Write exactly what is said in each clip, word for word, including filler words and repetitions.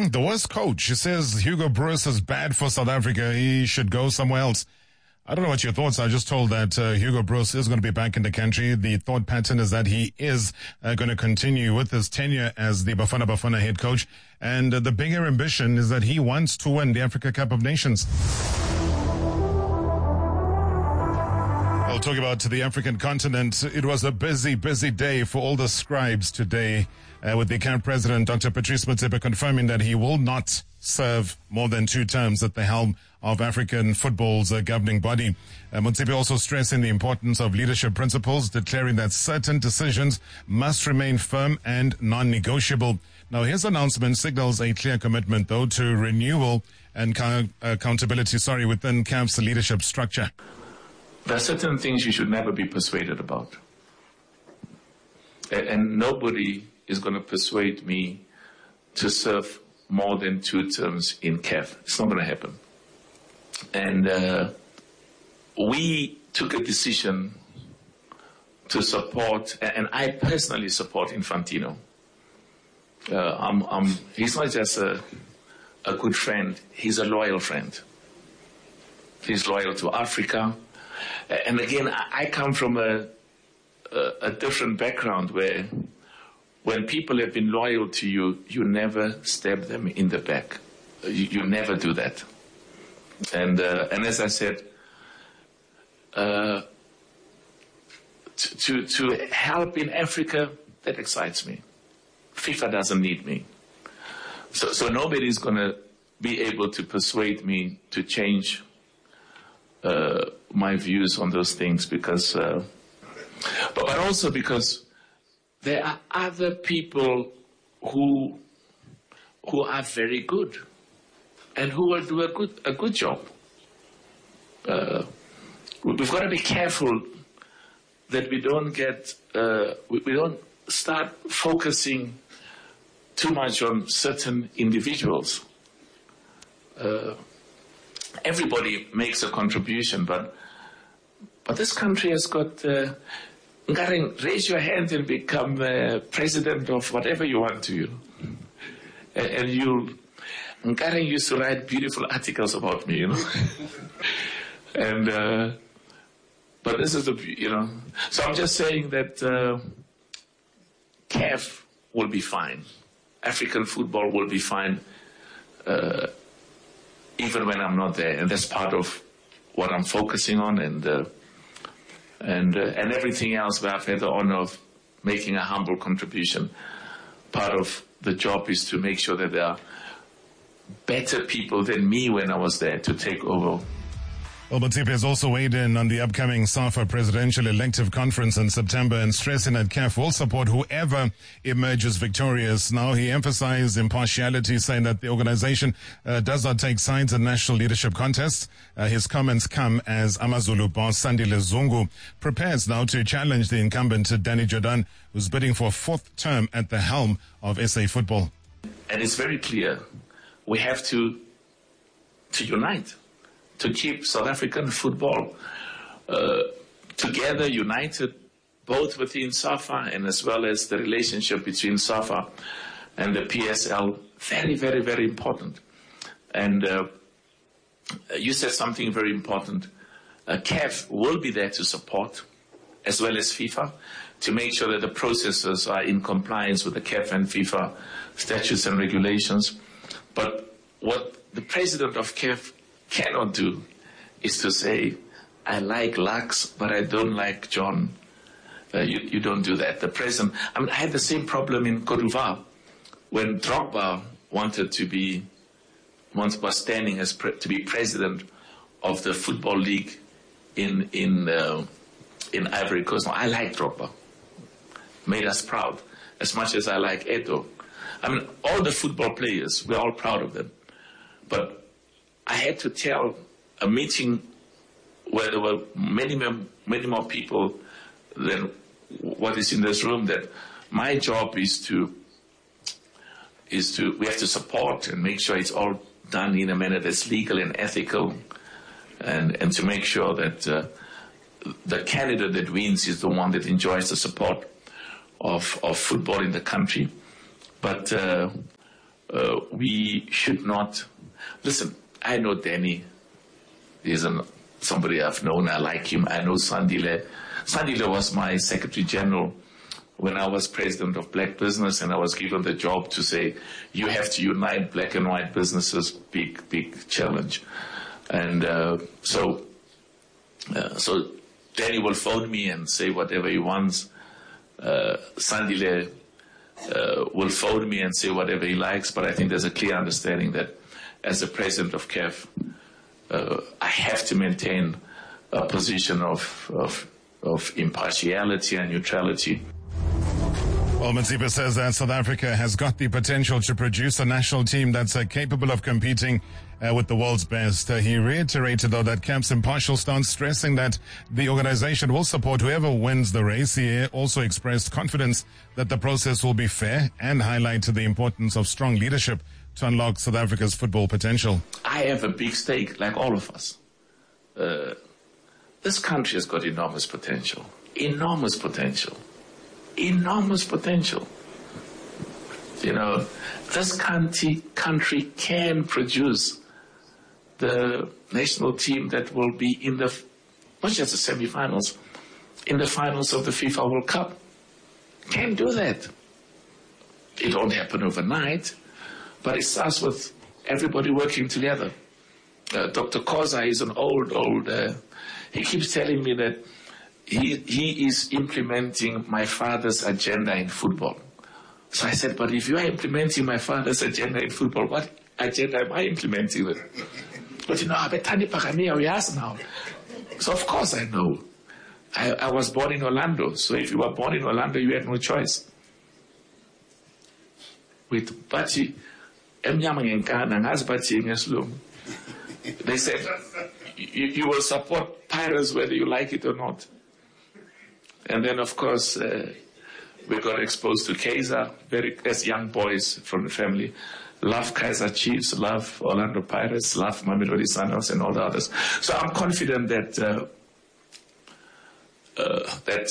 Mm, the worst coach. He says Hugo Broos is bad for South Africa. He should go somewhere else. I don't know what your thoughts are. I just told that uh, Hugo Broos is going to be back in the country. The thought pattern is that he is uh, going to continue with his tenure as the Bafana Bafana head coach. And uh, the bigger ambition is that he wants to win the Africa Cup of Nations. I'll talk about the African continent. It was a busy, busy day for all the scribes today, uh, with the C A F president, Doctor Patrice Motsepe, confirming that he will not serve more than two terms at the helm of African football's uh, governing body. Uh, Motsepe also stressing the importance of leadership principles, declaring that certain decisions must remain firm and non-negotiable. Now, his announcement signals a clear commitment, though, to renewal and co- accountability, sorry, within C A F's leadership structure. There are certain things you should never be persuaded about. And, and nobody is going to persuade me to serve more than two terms in C A F. It's not going to happen. And uh, we took a decision to support, and I personally support Infantino. Uh, I'm, I'm, he's not just a, a good friend, he's a loyal friend. He's loyal to Africa. And again, I come from a, a, a different background where when people have been loyal to you, you never stab them in the back. You, you never do that. And, uh, and as I said, uh, to, to, to help in Africa, that excites me. FIFA doesn't need me. So, so nobody's going to be able to persuade me to change uh, my views on those things, because, uh, but, but also because there are other people who who are very good and who will do a good a good job. Uh, we've got to be careful that we don't get uh, we, we don't start focusing too much on certain individuals. Uh, everybody makes a contribution, but but this country has got. Uh, Ngaring, raise your hand and become uh, president of whatever you want to, you know. And, and you, Ngaring used to write beautiful articles about me, you know. and, uh, but this is the, you know. So I'm just saying that uh, C A F will be fine. African football will be fine, uh, even when I'm not there. And that's part of what I'm focusing on, and uh, And, uh, and everything else where I've had the honor of making a humble contribution. Part of the job is to make sure that there are better people than me when I was there to take over. Well, Motsepe has also weighed in on the upcoming SAFA presidential elective conference in September and stressing that C A F will support whoever emerges victorious. Now, he emphasized impartiality, saying that the organization uh, does not take sides in national leadership contests. Uh, his comments come as AmaZulu boss Sandile Zungu prepares now to challenge the incumbent Danny Jordaan, who's bidding for a fourth term at the helm of S A football. And it's very clear, we have to to unite, to keep South African football uh, together, united, both within SAFA and as well as the relationship between SAFA and the P S L. Very, very, very important. And uh, you said something very important. Uh, C A F will be there to support, as well as FIFA, to make sure that the processes are in compliance with the C A F and FIFA statutes and regulations. But what the president of C A F cannot do is to say, I like Lux, but I don't like John. Uh, you, you don't do that. The president, I mean, I had the same problem in Côte d'Ivoire when Drogba wanted to be, once was standing as pre, to be president of the football league in in uh, in Ivory Coast. Now, I like Drogba. Made us proud, as much as I like Eto'o. I mean, all the football players, we're all proud of them. But I had to tell a meeting where there were many, many more people than what is in this room, that my job is to, is to, we have to support and make sure it's all done in a manner that's legal and ethical, and, and to make sure that uh, the candidate that wins is the one that enjoys the support of, of football in the country. But uh, uh, we should not. Listen, I know Danny. He's an, somebody I've known. I like him. I know Sandile. Sandile was my Secretary General when I was president of Black Business, and I was given the job to say, you have to unite black and white businesses, big, big challenge. And uh, so, uh, so Danny will phone me and say whatever he wants. Uh, Sandile uh, will phone me and say whatever he likes, but I think there's a clear understanding that as the president of C A F, uh, I have to maintain a position of, of, of impartiality and neutrality. Well, Motsepe says that South Africa has got the potential to produce a national team that's uh, capable of competing uh, with the world's best. Uh, he reiterated, though, that C A F's impartial stance, stressing that the organization will support whoever wins the race. He also expressed confidence that the process will be fair and highlighted the importance of strong leadership to unlock South Africa's football potential. I have a big stake, like all of us. Uh, this country has got enormous potential, enormous potential. Enormous potential. You know, this country, country can produce the national team that will be in the, not just the semi-finals, in the finals of the FIFA World Cup. Can do that. It won't happen overnight, but it starts with everybody working together. Uh, Doctor Koza is an old, old, uh, he keeps telling me that He, he is implementing my father's agenda in football. So I said, but if you are implementing my father's agenda in football, what agenda am I implementing then? But you know, now. So of course I know. I, I was born in Orlando, so if you were born in Orlando, you had no choice. With Bachi, they said, you, you will support Pirates whether you like it or not. And then, of course, uh, we got exposed to Kaizer, very, as young boys from the family. Love Kaizer Chiefs, love Orlando Pirates, love Mamelodi Sundowns, and all the others. So I'm confident that uh, uh, that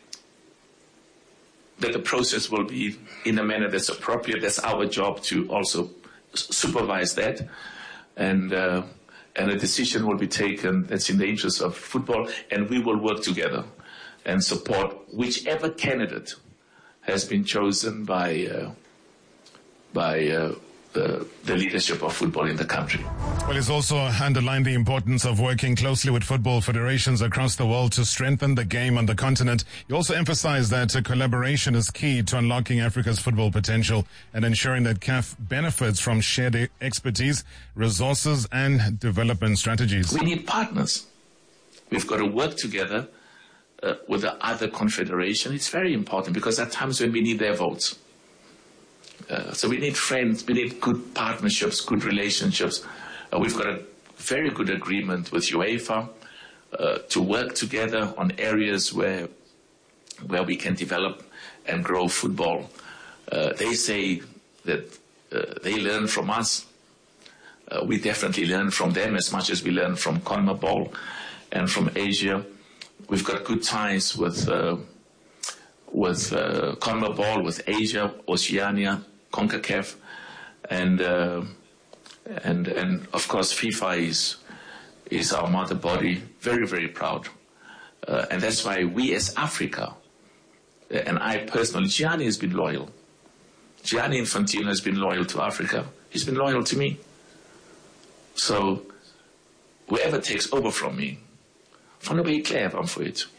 that the process will be in a manner that's appropriate. That's our job to also supervise that, and uh, and a decision will be taken that's in the interest of football, and we will work together and support whichever candidate has been chosen by uh, by uh, the, the leadership of football in the country. Well, he's also underlined the importance of working closely with football federations across the world to strengthen the game on the continent. He also emphasized that uh, collaboration is key to unlocking Africa's football potential and ensuring that C A F benefits from shared expertise, resources, and development strategies. We need partners. We've got to work together Uh, with the other confederation. It's very important because at times when we need their votes. Uh, so we need friends, we need good partnerships, good relationships. Uh, we've got a very good agreement with UEFA uh, to work together on areas where where we can develop and grow football. Uh, they say that uh, they learn from us. Uh, we definitely learn from them as much as we learn from CONMEBOL and from Asia. We've got good ties with uh, with uh, CONMEBOL, with Asia, Oceania, CONCACAF, and uh, and and of course FIFA is is our mother body. Very very proud, uh, and that's why we as Africa, and I personally, Gianni has been loyal. Gianni Infantino has been loyal to Africa. He's been loyal to me. So whoever takes over from me. Van hoe ben je klaar van voor het?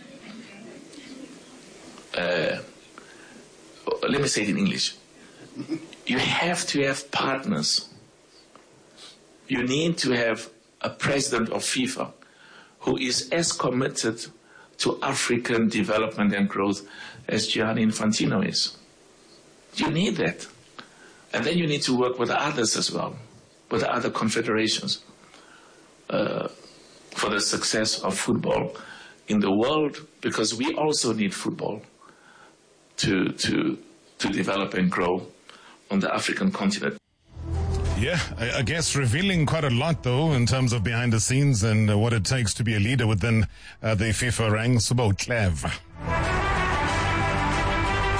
Uh, let me say it in English. You have to have partners. You need to have a president of FIFA who is as committed to African development and growth as Gianni Infantino is. You need that. And then you need to work with the others as well, with the other confederations. Uh, for the success of football in the world, because we also need football to to to develop and grow on the African continent. Yeah, I, I guess revealing quite a lot, though, in terms of behind the scenes and uh, what it takes to be a leader within uh, the FIFA ranks. About Clev.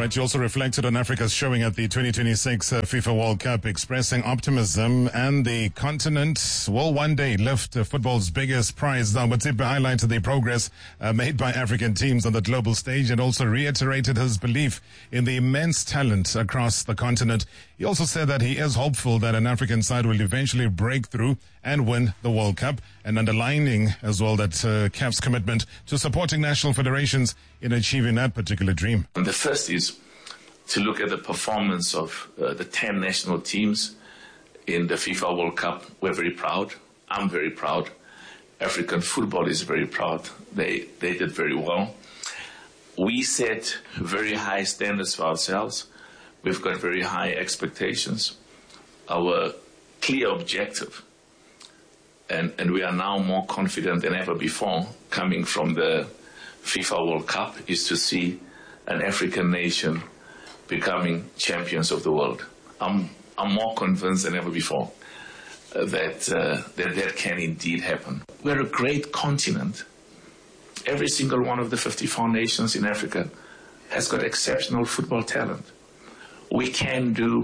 Right, you also reflected on Africa's showing at the twenty twenty-six uh, FIFA World Cup, expressing optimism and the continent will one day lift uh, football's biggest prize. Now, Motsepe highlighted the progress uh, made by African teams on the global stage and also reiterated his belief in the immense talent across the continent. He also said that he is hopeful that an African side will eventually break through and win the World Cup, and underlining as well that uh, C A F's commitment to supporting national federations in achieving that particular dream. And the first is to look at the performance of uh, the ten national teams in the FIFA World Cup. We're very proud. I'm very proud. African football is very proud. They, they did very well. We set very high standards for ourselves. We've got very high expectations. Our clear objective, and, and we are now more confident than ever before, coming from the FIFA World Cup, is to see an African nation becoming champions of the world. I'm, I'm more convinced than ever before uh, that, uh, that that can indeed happen. We're a great continent. Every single one of the fifty-four nations in Africa has got exceptional football talent. We can do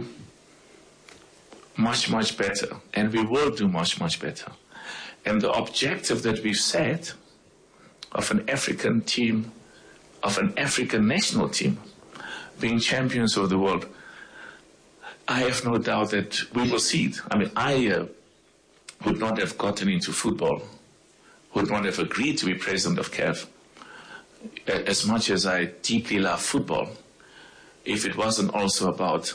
much, much better, and we will do much, much better. And the objective that we've set of an African team, of an African national team, being champions of the world, I have no doubt that we will see it. I mean, I uh, would not have gotten into football, would not have agreed to be president of C A F, as much as I deeply love football, if it wasn't also about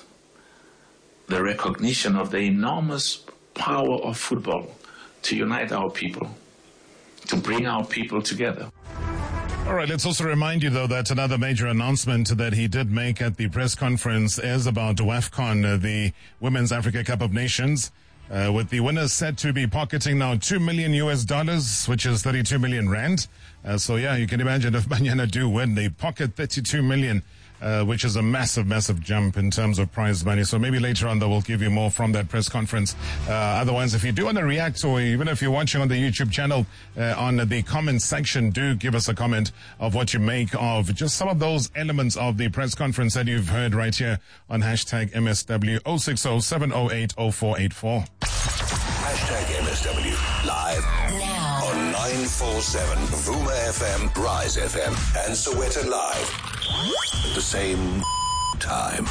the recognition of the enormous power of football to unite our people, to bring our people together. All right, let's also remind you, though, that another major announcement that he did make at the press conference is about WAFCON, uh, the Women's Africa Cup of Nations, uh, with the winners set to be pocketing now two million U S dollars, which is thirty-two million rand. Uh, so, yeah, you can imagine if Banyana do win, they pocket thirty-two million. Uh, which is a massive, massive jump in terms of prize money. So maybe later on, though, we'll give you more from that press conference. Uh, otherwise, if you do want to react, or even if you're watching on the YouTube channel, uh, on the comment section, do give us a comment of what you make of just some of those elements of the press conference that you've heard right here on hashtag M S W zero six zero seven zero eight zero four eight four. Hashtag M S W live now on nine four seven Vuma F M, Rise F M, and Soweto Live. At the same time.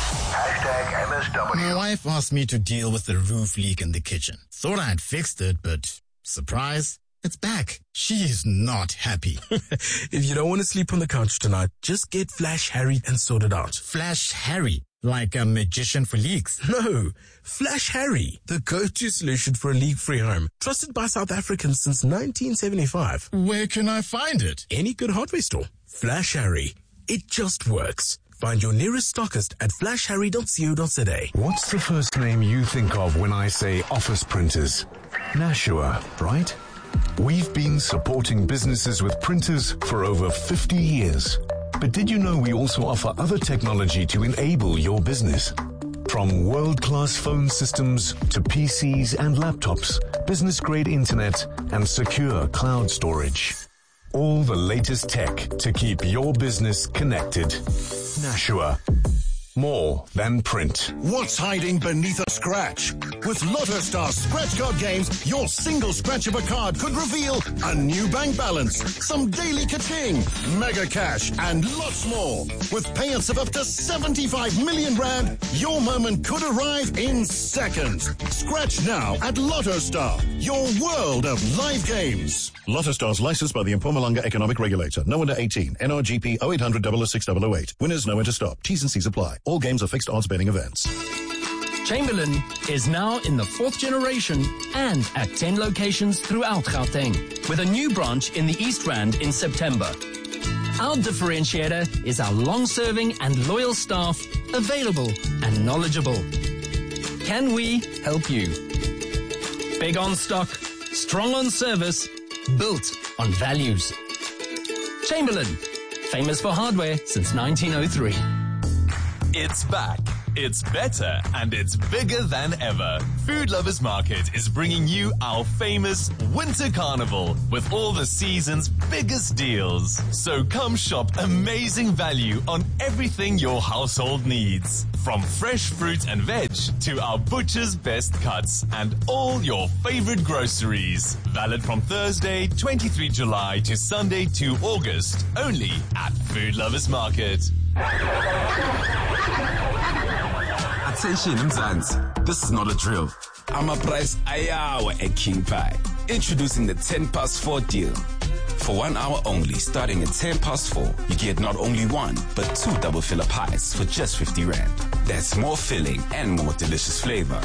Hashtag M S W. My wife asked me to deal with the roof leak in the kitchen. Thought I had fixed it, but surprise, it's back. She is not happy. If you don't want to sleep on the couch tonight, just get Flash Harry and sort it out. Flash Harry? Like a magician for leaks? No, Flash Harry, the go-to solution for a leak-free home. Trusted by South Africans since nineteen seventy-five. Where can I find it? Any good hardware store. Flash Harry. It just works. Find your nearest stockist at flash harry dot co dot za. What's the first name you think of when I say office printers? Nashua, right? We've been supporting businesses with printers for over fifty years. But did you know we also offer other technology to enable your business? From world-class phone systems to P Cs and laptops, business-grade internet, and secure cloud storage. All the latest tech to keep your business connected. Nashua. More than print. What's hiding beneath a scratch? With LottoStar Scratch Card games, your single scratch of a card could reveal a new bank balance, some daily ka-ching, mega cash, and lots more. With payouts of up to seventy-five million rand, your moment could arrive in seconds. Scratch now at LottoStar, your world of live games. LottoStar is licensed by the Mpumalanga Economic Regulator. No under eighteen. N R G P zero eight hundred double oh six double oh eight. Winners know when to stop. T's and C's apply. All games are fixed odds betting events. Chamberlain is now in the fourth generation and at ten locations throughout Gauteng, with a new branch in the East Rand in September. Our differentiator is our long-serving and loyal staff, available and knowledgeable. Can we help you? Big on stock, strong on service, built on values. Chamberlain, famous for hardware since nineteen oh three. It's back. It's better and it's bigger than ever. Food Lovers Market is bringing you our famous Winter Carnival with all the season's biggest deals. So come shop amazing value on everything your household needs. From fresh fruit and veg to our butcher's best cuts and all your favorite groceries. Valid from Thursday, twenty-third of July to Sunday, the second of August. Only at Food Lovers Market. Attention, Mzansi. This is not a drill. I'm a price ayawa at King Pie. Introducing the ten past four deal. For one hour only, starting at ten past four, you get not only one, but two double filler pies for just fifty rand. That's more filling and more delicious flavor.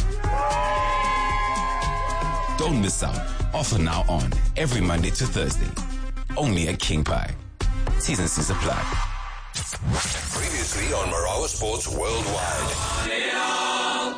Don't miss out. Offer now on every Monday to Thursday. Only at King Pie. T's and C's apply. Previously on Marawa Sports Worldwide.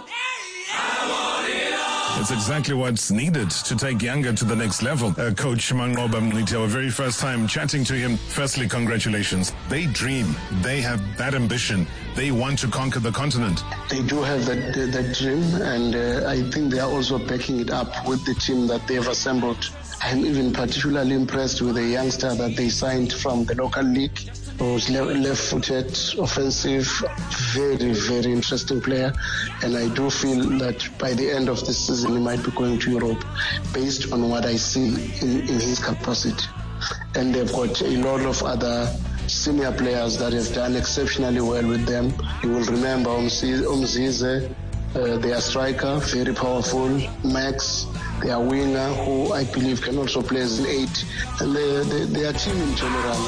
It's exactly what's needed to take Yanga to the next level. Uh, Coach Manqoba Mngqithi, our very first time chatting to him. Firstly, congratulations. They dream. They have that ambition. They want to conquer the continent. They do have that, that dream, and uh, I think they are also backing it up with the team that they've assembled. I'm even particularly impressed with the youngster that they signed from the local league, who's left-footed, offensive, very, very interesting player. And I do feel that by the end of this season, he might be going to Europe based on what I see in, in his capacity. And they've got a lot of other senior players that have done exceptionally well with them. You will remember Umzize, uh, their striker, very powerful, Max, their winger, who I believe can also play as an eight, and their, their, their team in general.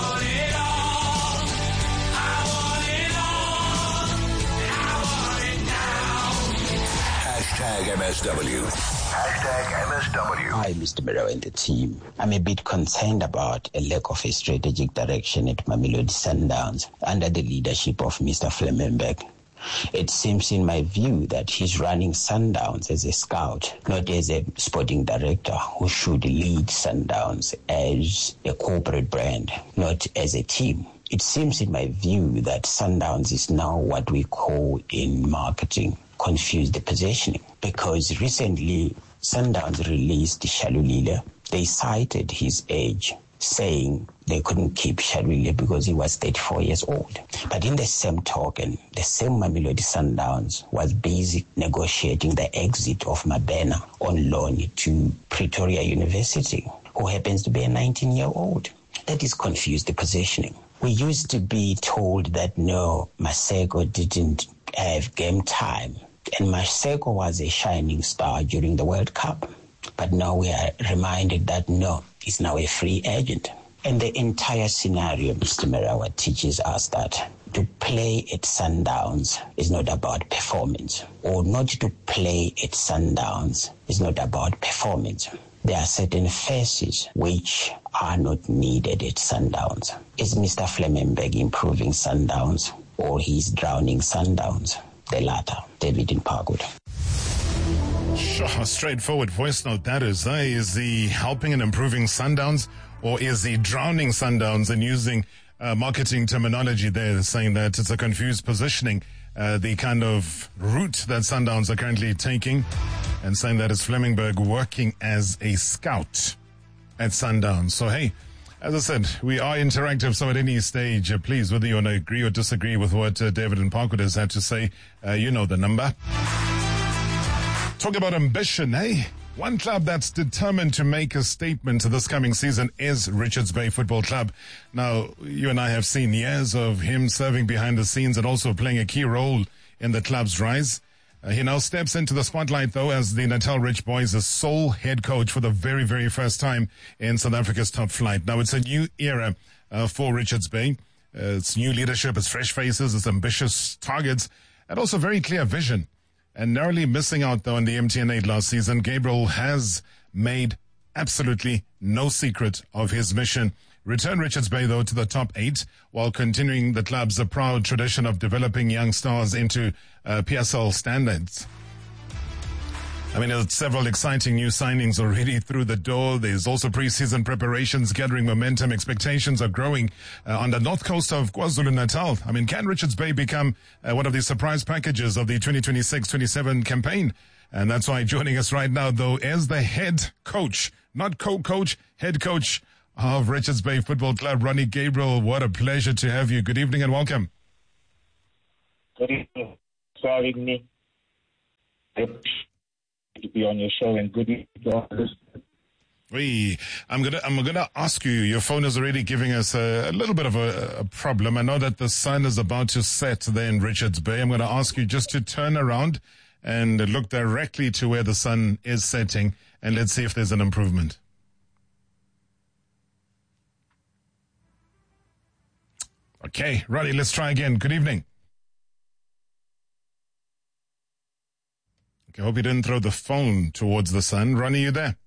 Hashtag M S W. Hashtag M S W. Hi, Mister Marawa and the team. I'm a bit concerned about a lack of a strategic direction at Mamelodi Sundowns under the leadership of Mister Flemmenberg. It seems in my view that he's running Sundowns as a scout, not as a sporting director who should lead Sundowns as a corporate brand, not as a team. It seems in my view that Sundowns is now what we call in marketing confused positioning, because recently Sundowns released Shalulile. They cited his age, saying they couldn't keep Shalulile because he was thirty-four years old. But in the same token, the same Mamelodi Sundowns was busy negotiating the exit of Mabena on loan to Pretoria University, who happens to be a nineteen-year-old. That is confused positioning. We used to be told that no, Maseko didn't have game time, and Maseko was a shining star during the World Cup. But now we are reminded that no, he's now a free agent. And the entire scenario, Mister Marawa, teaches us that to play at Sundowns is not about performance, or not to play at Sundowns is not about performance. There are certain phases which are not needed at Sundowns. Is Mister Flemmenberg improving Sundowns, or he's drowning Sundowns? The latter. David in Parkwood. Sure, straightforward voice note that is. Uh, is he helping and improving Sundowns, or is he drowning Sundowns? And using uh, marketing terminology there, saying that it's a confused positioning, uh, the kind of route that Sundowns are currently taking, and saying that it's Flemmenberg working as a scout at Sundowns. So, hey, as I said, we are interactive, so at any stage, uh, please, whether you want to agree or disagree with what uh, David in Parkwood has had to say, uh, you know the number. Talk about ambition, eh? One club that's determined to make a statement this coming season is Richards Bay Football Club. Now, you and I have seen years of him serving behind the scenes and also playing a key role in the club's rise. Uh, he now steps into the spotlight, though, as the Natal Rich Boys' sole head coach for the very, very first time in South Africa's top flight. Now, it's a new era uh, for Richards Bay. Uh, it's new leadership, it's fresh faces, it's ambitious targets, and also very clear vision. And narrowly missing out, though, on the M T N eight last season, Gabriel has made absolutely no secret of his mission. Return Richards Bay, though, to the top eight, while continuing the club's proud tradition of developing young stars into uh, P S L standards. I mean, there's several exciting new signings already through the door. There's also preseason preparations gathering momentum. Expectations are growing uh, on the north coast of KwaZulu-Natal. I mean, can Richards Bay become uh, one of the surprise packages of the twenty twenty-six twenty-seven campaign? And that's why joining us right now, though, is the head coach, not co-coach, head coach of Richards Bay Football Club, Ronnie Gabriel. What a pleasure to have you. Good evening and welcome. Good evening. Thanks for having me. To be on your show, and good evening to all listeners. We, I'm gonna, I'm gonna ask you. Your phone is already giving us a, a little bit of a, a problem. I know that the sun is about to set there in Richards Bay. I'm gonna ask you just to turn around and look directly to where the sun is setting, and let's see if there's an improvement. Okay, Ronnie, let's try again. Good evening. I hope you didn't throw the phone towards the sun. Ronnie, you there?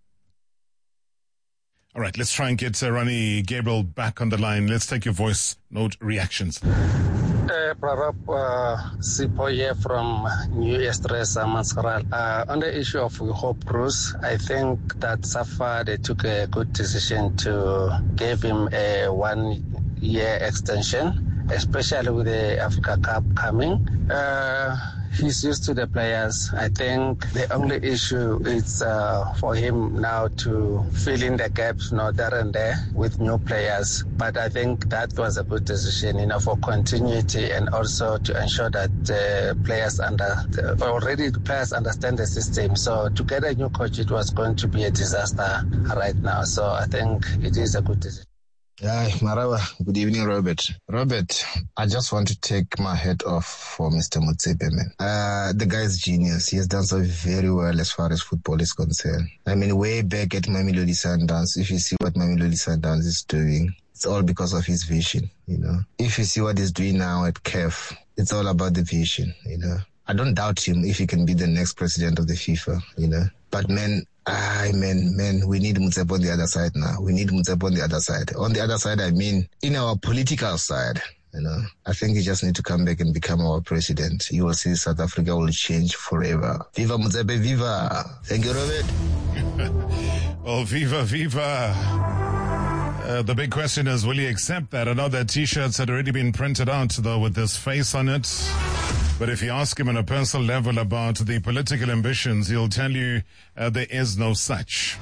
All right, let's try and get uh, Ronnie Gabriel back on the line. Let's take your voice note reactions. Uh, Prarab uh, Sipo here from New Estresa, Manscaral. Uh, on the issue of Hope Bruce, I think that so far they took a good decision to give him a one-year extension, especially with the Africa Cup coming. Uh, He's used to the players. I think the only issue is uh, for him now to fill in the gaps, you know, there and there with new players. But I think that was a good decision, you know, for continuity and also to ensure that uh, players under already the players understand the system. So to get a new coach, it was going to be a disaster right now. So I think it is a good decision. Hi, Marawa. Good evening, Robert. Robert, I just want to take my hat off for Mister Motsepe, man. Uh, the guy's genius. He has done so very well as far as football is concerned. I mean, way back at Mamelodi Sundowns, if you see what Mamelodi Sundowns is doing, it's all because of his vision, you know. If you see what he's doing now at C A F, it's all about the vision, you know. I don't doubt him if he can be the next president of the FIFA, you know. But, man, I man, man, we need Motsepe on the other side now. We need Motsepe on the other side. On the other side, I mean, in our political side, you know, I think he just need to come back and become our president. You will see South Africa will change forever. Viva Motsepe, viva! Thank you, Robert. Well, viva, viva. Uh, the big question is, will he accept that? I know that T-shirts had already been printed out, though, with this face on it. But if you ask him on a personal level about the political ambitions, he'll tell you uh, there is no such.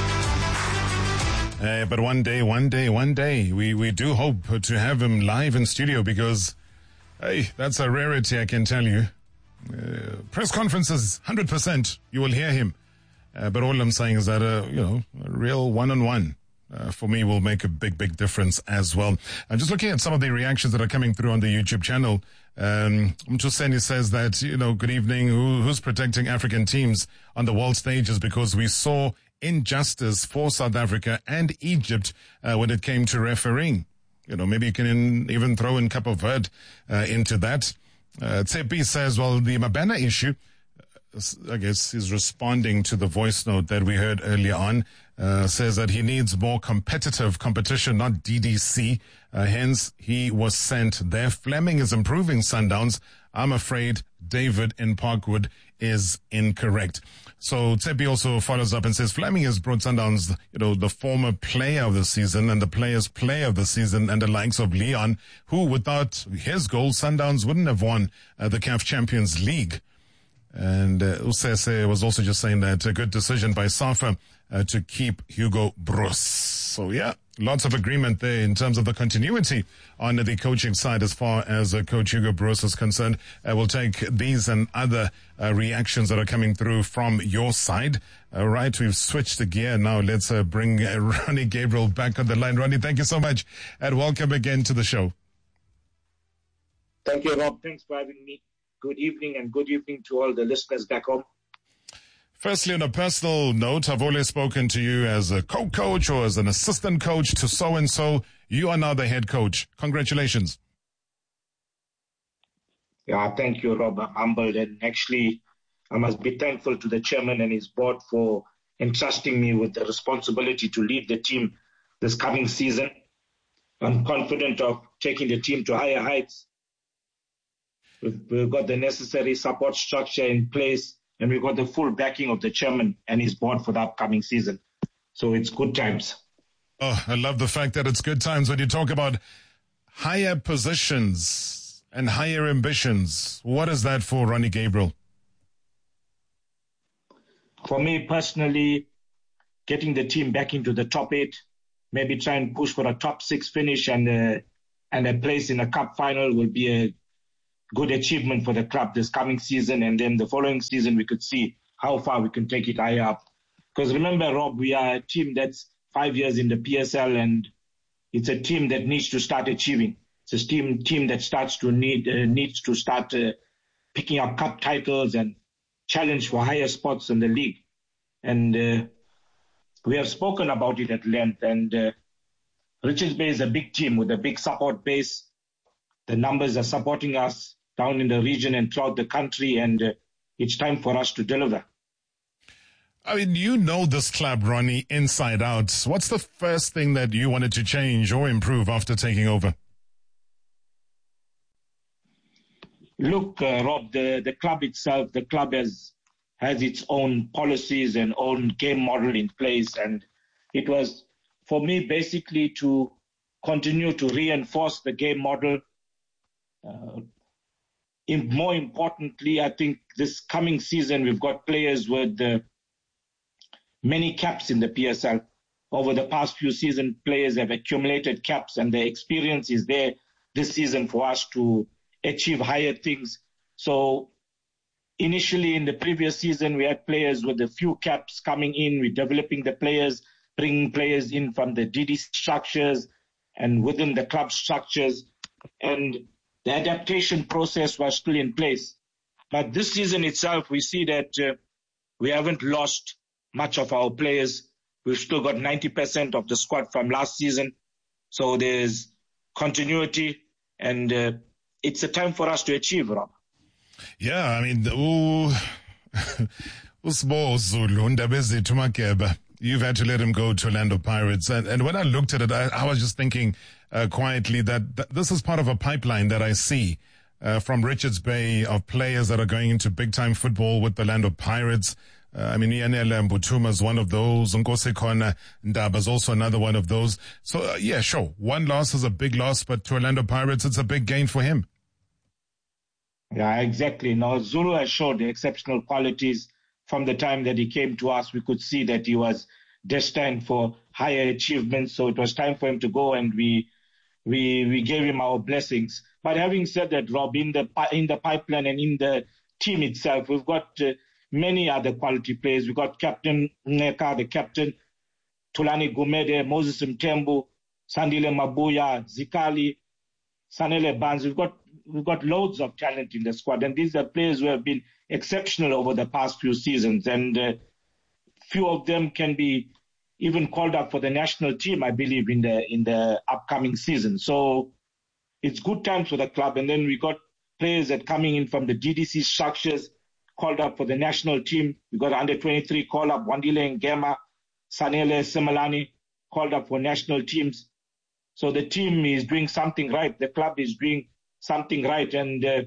Uh, but one day, one day, one day, we, we do hope to have him live in studio because, hey, that's a rarity, I can tell you. Uh, press conferences, one hundred percent, you will hear him. Uh, but all I'm saying is that, uh, you know, a real one-on-one. Uh, for me, will make a big, big difference as well. I'm just looking at some of the reactions that are coming through on the YouTube channel. Um, Mtuseni says that, you know, good evening. Who, who's protecting African teams on the world stages? Because we saw injustice for South Africa and Egypt uh, when it came to refereeing. You know, maybe you can in, even throw in Cape Verde uh, into that. Uh, Tsepi says, well, the Mabena issue, I guess he's responding to the voice note that we heard earlier on, uh, says that he needs more competitive competition, not D D C. Uh, hence, he was sent there. Fleming is improving Sundowns. I'm afraid David in Parkwood is incorrect. So Tsepi also follows up and says Fleming has brought Sundowns, you know, the former player of the season and the players player of the season and the likes of Leon, who without his goal, Sundowns wouldn't have won uh, the C A F Champions League. And uh, Usese was also just saying that a good decision by SAFA uh, to keep Hugo Broos. So, yeah, lots of agreement there in terms of the continuity on the coaching side as far as uh, Coach Hugo Broos is concerned. Uh, we'll take these and other uh, reactions that are coming through from your side. All right, we've switched the gear. Now let's uh, bring uh, Ronnie Gabriel back on the line. Ronnie, thank you so much and welcome again to the show. Thank you, Rob. Thanks for having me. Good evening and good evening to all the listeners back home. Firstly, on a personal note, I've always spoken to you as a co-coach or as an assistant coach to so-and-so. You are now the head coach. Congratulations. Yeah, thank you, Rob. I'm humbled, and actually, I must be thankful to the chairman and his board for entrusting me with the responsibility to lead the team this coming season. I'm confident of taking the team to higher heights. We've, we've got the necessary support structure in place and we've got the full backing of the chairman and his board for the upcoming season. So it's good times. Oh, I love the fact that it's good times when you talk about higher positions and higher ambitions. What is that for Ronnie Gabriel? For me personally, getting the team back into the top eight, maybe try and push for a top six finish and uh, and a place in a cup final will be a good achievement for the club this coming season. And then the following season, we could see how far we can take it higher up. Because remember, Rob, we are a team that's five years in the P S L, and it's a team that needs to start achieving. It's a team team that starts to need uh, needs to start uh, picking up cup titles and challenge for higher spots in the league. And uh, we have spoken about it at length. And uh, Richards Bay is a big team with a big support base. The numbers are supporting us down in the region and throughout the country, and uh, it's time for us to deliver. I mean, you know this club, Ronnie, inside out. What's the first thing that you wanted to change or improve after taking over? Look, uh, Rob, the, the club itself, the club has has its own policies and own game model in place. And it was, for me, basically to continue to reinforce the game model. Uh, in, more importantly, I think this coming season, we've got players with uh, many caps in the P S L. Over the past few seasons, players have accumulated caps, and the experience is there this season for us to achieve higher things. So initially in the previous season, we had players with a few caps coming in. We're developing the players, bringing players in from the D D structures and within the club structures. And the adaptation process was still in place. But this season itself, we see that uh, we haven't lost much of our players. We've still got ninety percent of the squad from last season. So there's continuity, and uh, it's a time for us to achieve, Rob. Yeah, I mean, ooh, Usbo Zulu, Ndabezithi Makeba. You've had to let him go to Orlando Pirates. And, and when I looked at it, I, I was just thinking uh, quietly that, that this is part of a pipeline that I see uh, from Richards Bay of players that are going into big-time football with the Orlando Pirates. Uh, I mean, Ianele Mbutuma is one of those. Nkosekona Ndaba is also another one of those. So, uh, yeah, sure. One loss is a big loss, but to Orlando Pirates, it's a big gain for him. Yeah, exactly. Now, Zulu has showed exceptional qualities from the time that he came to us. We could see that he was destined for higher achievements. So it was time for him to go, and we we we gave him our blessings. But having said that, Rob, in the in the pipeline and in the team itself, we've got uh, many other quality players. We've got Captain Neka, the captain, Tulani Gumede, Moses Mtembu, Sandile Mabuya, Zikali, Sanele Banz. We've got we've got loads of talent in the squad, and these are players who have been exceptional over the past few seasons, and uh, few of them can be even called up for the national team, I believe, in the in the upcoming season. So it's good times for the club. And then we got players that coming in from the D D C structures, called up for the national team. We got under twenty-three call up, Wandile Ngema, Sanele Simalani, called up for national teams. So the team is doing something right. The club is doing something right, and uh,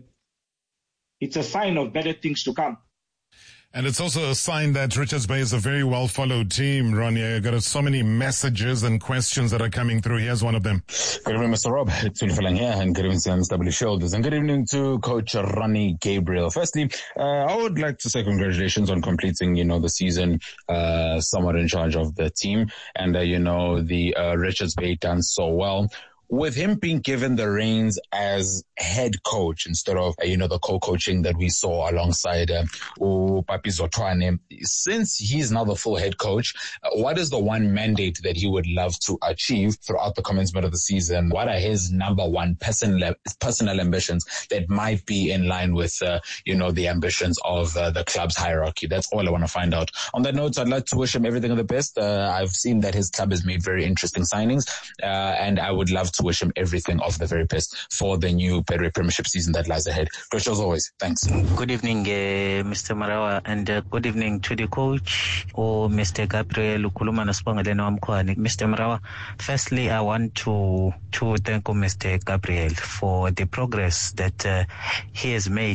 it's a sign of better things to come. And it's also a sign that Richards Bay is a very well-followed team, Ronnie. I got so many messages and questions that are coming through. Here's one of them. Good evening, Mister Rob. It's Tulifalang here, and good evening to M S W Shoulders. And good evening to Coach Ronnie Gabriel. Firstly, uh, I would like to say congratulations on completing, you know, the season uh, somewhat in charge of the team. And, uh, you know, the uh, Richards Bay done so well. With him being given the reins as head coach instead of, uh, you know, the co-coaching that we saw alongside uh, Papi Zotwane, since he's now the full head coach, uh, what is the one mandate that he would love to achieve throughout the commencement of the season? What are his number one personal, personal ambitions that might be in line with, uh, you know, the ambitions of uh, the club's hierarchy? That's all I want to find out. On that note, I'd like to wish him everything of the best. Uh, I've seen that his club has made very interesting signings, uh, and I would love to wish him everything of the very best for the new Betway Premiership season that lies ahead. Coach, as always, thanks. Good evening, uh, Mister Marawa, and uh, good evening to the coach, or Mister Gabriel Ukuluma Naspongaleno Amkwani. Mister Marawa, firstly, I want to to thank Mister Gabriel for the progress that uh, he has made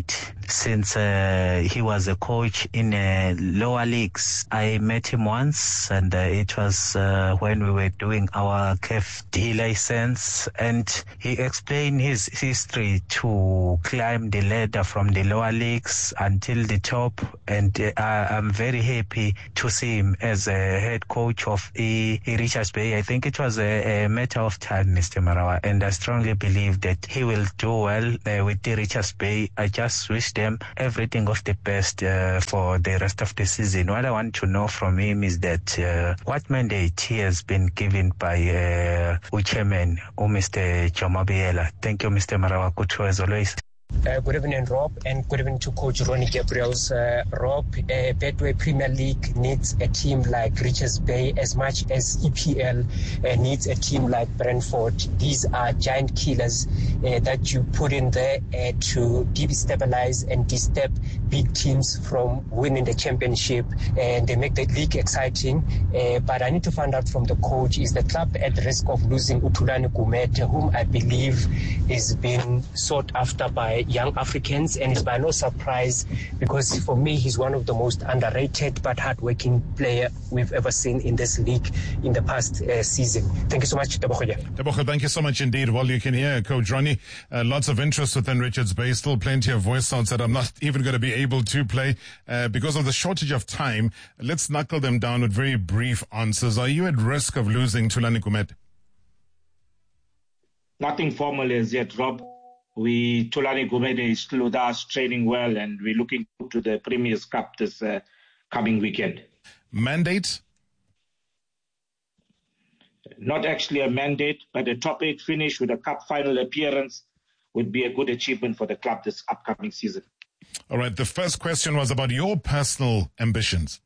since uh, he was a coach in uh, lower leagues. I met him once, and uh, it was uh, when we were doing our C A F D license, and he explained his history to climb the ladder from the lower leagues until the top, and uh, I'm very happy to see him as a head coach of E. Richards Bay. I think it was a, a matter of time, Mister Marawa, and I strongly believe that he will do well uh, with the Richards Bay. I just wish them everything of the best uh, for the rest of the season. What I want to know from him is that uh, what mandate he has been given by uh, chairman, or Mister Chomabiela. Thank you, Mister Marawa. Good show as always. Uh, good evening, Rob, and good evening to Coach Ronnie Gabriels. Uh, Rob, uh, Betway Premier League needs a team like Richards Bay as much as E P L uh, needs a team like Brentford. These are giant killers uh, that you put in there uh, to destabilize and disturb big teams from winning the championship, and they make the league exciting. Uh, but I need to find out from the coach, is the club at risk of losing Utulani Gumede, whom I believe is being sought after by young Africans, and it's by no surprise because for me he's one of the most underrated but hardworking player we've ever seen in this league in the past uh, season. Thank you so much, Tebogo. Tebogo, thank you so much indeed. Well, you can hear Coach Ronnie, uh, lots of interest within Richards Bay, still plenty of voice sounds that I'm not even going to be able to play uh, because of the shortage of time. Let's knuckle them down with very brief answers. Are you at risk of losing Thulani Gumede? Nothing formal as yet, Rob. We Thulani Gumede is still with us, training well, and we're looking to the Premier's Cup this uh, coming weekend. Mandate? Not actually a mandate, but a top eight finish with a cup final appearance would be a good achievement for the club this upcoming season. All right, the first question was about your personal ambitions.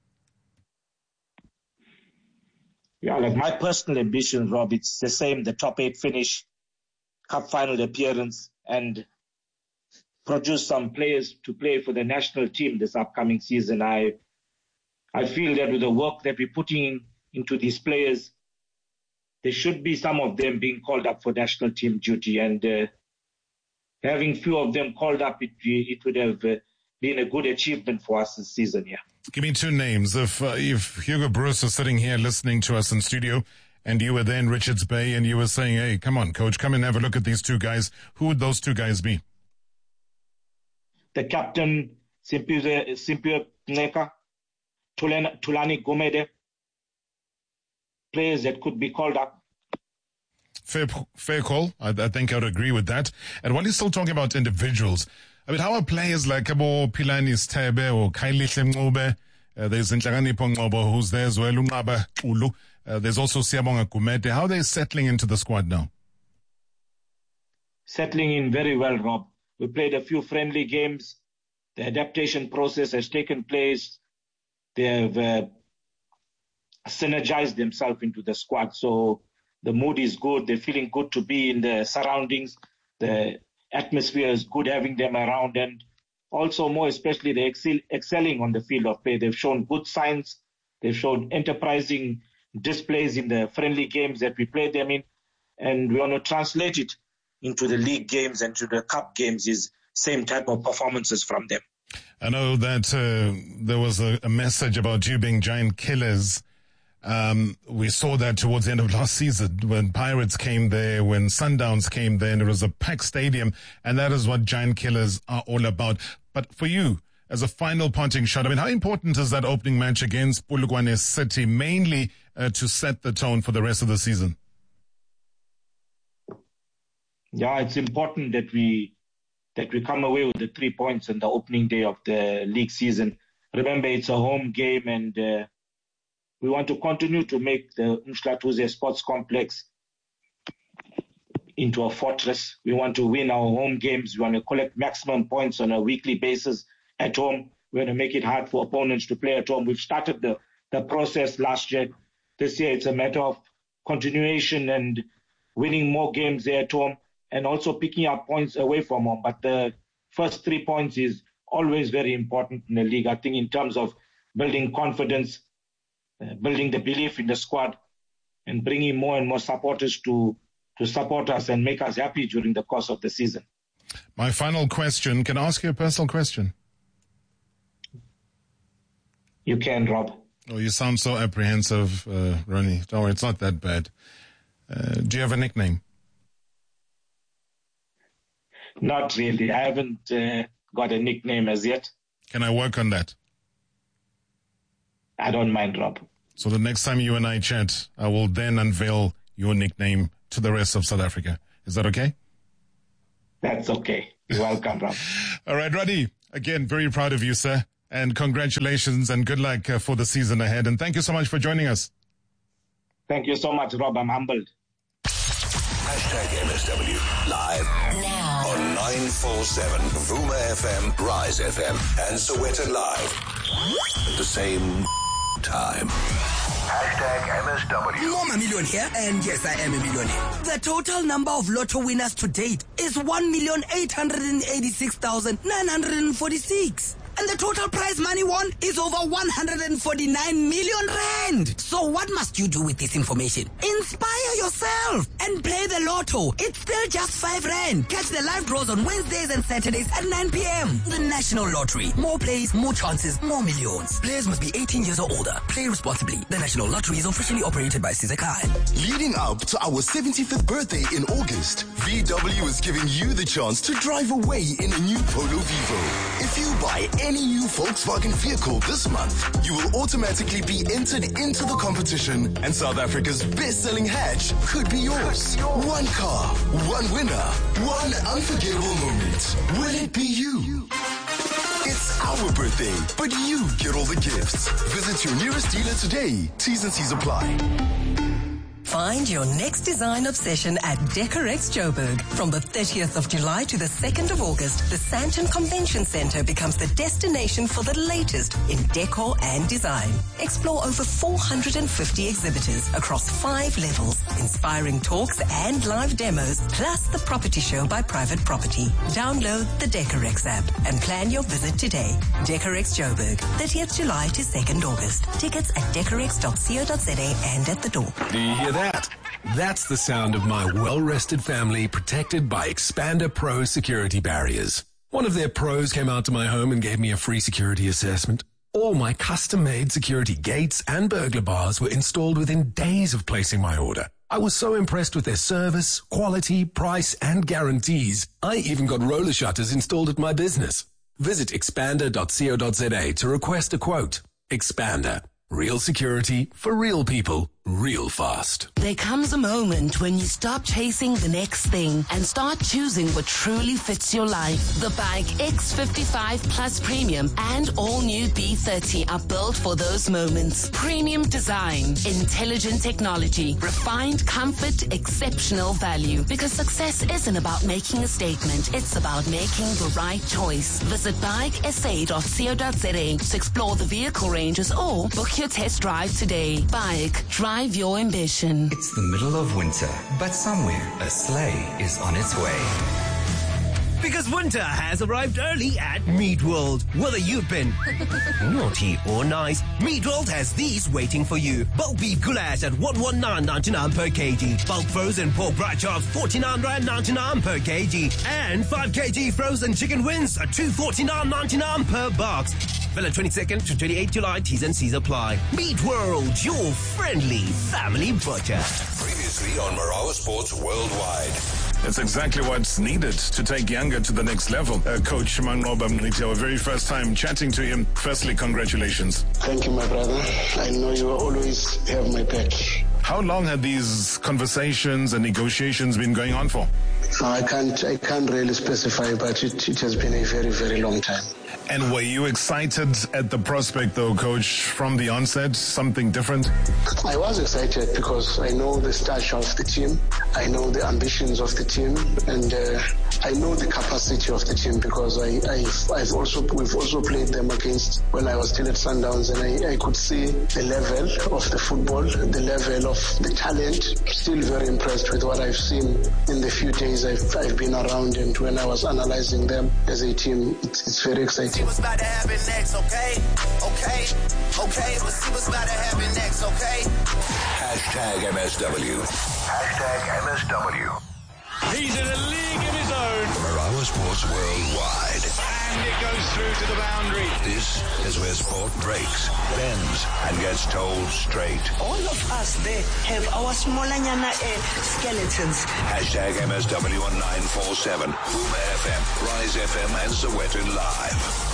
Yeah, like my personal ambitions, Rob, it's the same, the top eight finish, cup final appearance, and produce some players to play for the national team this upcoming season. I I feel that with the work that we're putting into these players, there should be some of them being called up for national team duty, and uh, having few of them called up, it, it would have uh, been a good achievement for us this season, yeah. Give me two names. If, uh, if Hugo Bruce was sitting here listening to us in studio, and you were there in Richards Bay, and you were saying, hey, come on, coach, come and have a look at these two guys, who would those two guys be? The captain, Simphiwe Neka, Thulani Gumede, players that could be called up. Fair, fair call. I, I think I would agree with that. And while you're still talking about individuals, I mean, how are players like Abo Philani Sithebe or Khayelihle Ncube? Uh, there's Nhlakanipho Ngcobo who's there as well, Unqaba Xulu. Uh, there's also Siyabonga Gumede. How are they settling into the squad now? Settling in very well, Rob. We played a few friendly games. The adaptation process has taken place. They have uh, synergized themselves into the squad. So the mood is good. They're feeling good to be in the surroundings. The atmosphere is good having them around. And also more especially, they're excel- excelling on the field of play. They've shown good signs. They've shown enterprising displays in the friendly games that we played them in, and we want to translate it into the league games and to the cup games is same type of performances from them. I know that uh, there was a, a message about you being giant killers. Um, we saw that towards the end of last season when Pirates came there, when Sundowns came there, and it was a packed stadium, and that is what giant killers are all about. But for you, as a final parting shot, I mean, how important is that opening match against Polokwane City, mainly uh, to set the tone for the rest of the season? Yeah, it's important that we that we come away with the three points on the opening day of the league season. Remember, it's a home game, and uh, we want to continue to make the Mhlathuze Sports Complex into a fortress. We want to win our home games. We want to collect maximum points on a weekly basis at home. We want to make it hard for opponents to play at home. We've started the, the process last year. This year, it's a matter of continuation and winning more games there at home and also picking up points away from home. But the first three points is always very important in the league. I think in terms of building confidence, uh, building the belief in the squad, and bringing more and more supporters to, to support us and make us happy during the course of the season. My final question, can I ask you a personal question? You can, Rob. Oh, you sound so apprehensive, uh, Ronnie. Don't worry, it's not that bad. Uh, do you have a nickname? Not really. I haven't uh, got a nickname as yet. Can I work on that? I don't mind, Rob. So the next time you and I chat, I will then unveil your nickname to the rest of South Africa. Is that okay? That's okay. You're welcome, Rob. All right, Roddy. Again, very proud of you, sir. And congratulations and good luck uh, for the season ahead. And thank you so much for joining us. Thank you so much, Rob. I'm humbled. Hashtag M S W live now on nine four seven Vuma F M, Rise F M, and Soweto Live at the same time. Hashtag M S W. I'm a millionaire, and yes, I am a millionaire. The total number of lotto winners to date is one million eight hundred eighty-six thousand nine hundred forty-six. And the total prize money won is over one hundred forty-nine million rand. So what must you do with this information? Inspire yourself and play the lotto. It's still just five rand. Catch the live draws on Wednesdays and Saturdays at nine p.m. The National Lottery. More plays, more chances, more millions. Players must be eighteen years or older. Play responsibly. The National Lottery is officially operated by Sizakai. Leading up to our seventieth birthday in August, V W is giving you the chance to drive away in a new Polo Vivo. If you buy any new Volkswagen vehicle this month, you will automatically be entered into the competition, and South Africa's best-selling hatch could be yours. One car, one winner, one unforgettable moment. Will it be you? It's our birthday, but you get all the gifts. Visit your nearest dealer today. T's and C's apply. Find your next design obsession at Decorex Joburg. From the thirtieth of July to the second of August, the Sandton Convention Center becomes the destination for the latest in decor and design. Explore over four hundred fifty exhibitors across five levels, inspiring talks and live demos, plus the property show by Private Property. Download the Decorex app and plan your visit today. Decorex Joburg, thirtieth of July to second of August. Tickets at decorex dot co dot za and at the door. Do you hear that? That's the sound of my well-rested family protected by Expander Pro security barriers. One of their pros came out to my home and gave me a free security assessment. All my custom-made security gates and burglar bars were installed within days of placing my order. I was so impressed with their service, quality, price, and guarantees. I even got roller shutters installed at my business. Visit expander dot co dot za to request a quote. Expander. Real security for real people, real fast. There comes a moment when you stop chasing the next thing and start choosing what truly fits your life. The Bike X fifty-five Plus Premium and all new B thirty are built for those moments. Premium design, intelligent technology, refined comfort, exceptional value. Because success isn't about making a statement, it's about making the right choice. Visit bike s a dot co dot za to explore the vehicle ranges or book your test drive today. Bike, drive your ambition. It's the middle of winter, but somewhere a sleigh is on its way. Because winter has arrived early at Meat World. Whether you've been naughty or nice, Meat World has these waiting for you. Bulk beef goulash at one hundred nineteen ninety-nine per kg. Bulk frozen pork brat chops forty-nine rand ninety-nine per kg. And five kilogram frozen chicken wings at two hundred forty-nine ninety-nine per box. Valid twenty-second to twenty-eighth July. T's and C's apply. Meat World, your friendly family butcher. Previously on Marawa Sports Worldwide. That's exactly what's needed to take Younger to the next level. Uh, Coach Manqoba Mniti, our very first time chatting to him. Firstly, congratulations. Thank you, my brother. I know you always have my back. How long have these conversations and negotiations been going on for? No, I can't, I can't really specify, but it, it has been a very, very long time. And were you excited at the prospect, though, Coach, from the onset? Something different? I was excited because I know the stature of the team. I know the ambitions of the team. And uh, I know the capacity of the team because I, I've, I've also, we've also played them against when I was still at Sundowns, and I, I could see the level of the football, the level of the talent. Still very impressed with what I've seen in the few days I've, I've been around, and when I was analyzing them as a team, it's, it's very exciting. See what's about to happen next, okay? Okay, okay, let's see what's about to happen next, okay? Hashtag M S W. Hashtag M S W. He's in a league of his own. Marawa Sports Worldwide. And it goes through to the boundary. This is where sport breaks, bends, and gets told straight. All of us there have our smallanyana uh, skeletons. Hashtag M S W on nine four seven. Vuma F M, Rise F M, and Sowetan Live.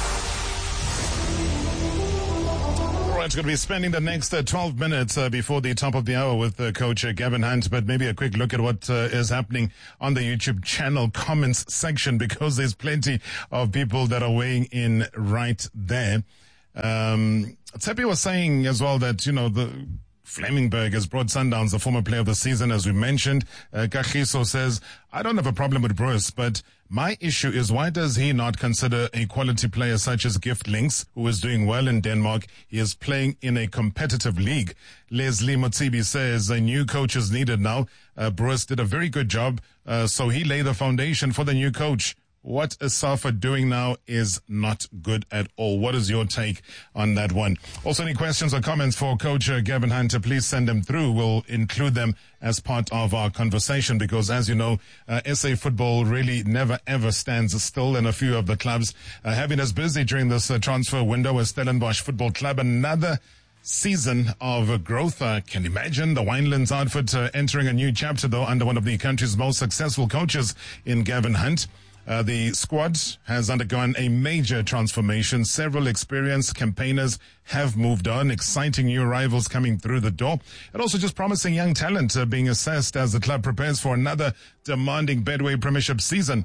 All right, going to be spending the next uh, twelve minutes uh, before the top of the hour with uh, Coach uh, Gavin Hunt, but maybe a quick look at what uh, is happening on the YouTube channel comments section, because there's plenty of people that are weighing in right there. Um, Tsepi was saying as well that, you know, the Flemingberg has brought Sundowns the former player of the season, as we mentioned. Uh, Kagiso says, I don't have a problem with Bruce, but my issue is why does he not consider a quality player such as Gift Links, who is doing well in Denmark? He is playing in a competitive league. Leslie Motsibi says a new coach is needed now. Uh, Bruce did a very good job, uh, so he laid the foundation for the new coach. What is Safa doing now is not good at all. What is your take on that one? Also, any questions or comments for Coach uh, Gavin Hunter, please send them through. We'll include them as part of our conversation because, as you know, uh, S A football really never, ever stands still, and a few of the clubs uh, have been as busy during this uh, transfer window as Stellenbosch Football Club. Another season of growth. I uh, can imagine the Winelands outfit uh, entering a new chapter, though, under one of the country's most successful coaches in Gavin Hunt. Uh, the squad has undergone a major transformation. Several experienced campaigners have moved on, exciting new arrivals coming through the door, and also just promising young talent uh, being assessed as the club prepares for another demanding Betway Premiership season.